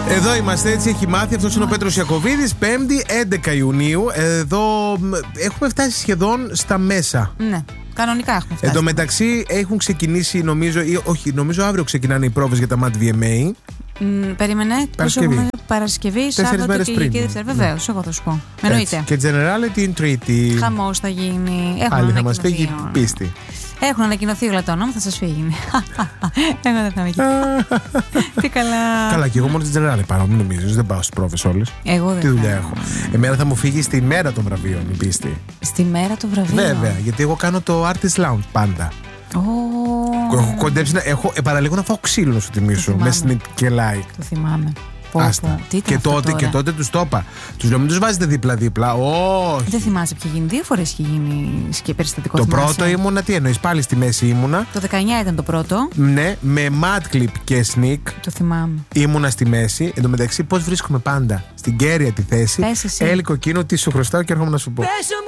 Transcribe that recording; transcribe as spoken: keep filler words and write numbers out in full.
Εδώ είμαστε, έτσι έχει μάθει. Αυτός είναι ο Πέτρος Ιακωβίδης. Πέμπτη, έντεκα Ιουνίου. Εδώ έχουμε φτάσει σχεδόν στα μέσα. Ναι, κανονικά έχουμε φτάσει. Εν τω μεταξύ έχουν ξεκινήσει, νομίζω, ή όχι, νομίζω αύριο ξεκινάνε οι πρόβες για τα Mat βι εμ έι. Mm, περίμενε. Παρασκευή. Παρασκευή, Σάββατο, Κυριακή, Δευτέρα. Βεβαίως, εγώ θα σου πω. Εννοείται. Και Generality την Τρίτη. Χαμός θα γίνει. Έχουν Πάλι θα μας φύγει πίστη. Έχουν ανακοινωθεί όλα τα όνομα, θα σας φύγει. Εγώ δεν θα είμαι εκεί. Τι καλά. Καλά, και εγώ μόνο την Generality πάω, μην νομίζεις. Δεν πάω στις πρόβες όλες. Εγώ δεν. Τι δουλειά έχω. Εμένα θα μου φύγει στη μέρα των βραβείων η πίστη. Στη μέρα των βραβείων. Βέβαια, γιατί εγώ κάνω το Artist Lounge πάντα. Oh. Έχω κοντέψει να. Έχω, ε, παραλίγο να φάω ξύλο να σου τιμήσω. Με στην κελάι. Το θυμάμαι. Άστα. Και τότε, και τότε τους το είπα. Τους λέω μην τους βάζετε δίπλα-δίπλα. Όχι. Δεν θυμάσαι ποιο γίνει. Δύο φορές είχε γίνει και περιστατικό. Το θυμάσαι. πρώτο ήμουνα, τι εννοείς, πάλι στη μέση ήμουνα. Το δεκαεννιά ήταν το πρώτο. Ναι, με Mad Clip και Sneak. Το θυμάμαι. Ήμουνα στη μέση. Εν τω μεταξύ, πώς βρίσκομαι πάντα στην κέρια τη θέση. Πες εσύ. Έλικο εκείνο, τι σου χρωστάω και έρχομαι να σου πω.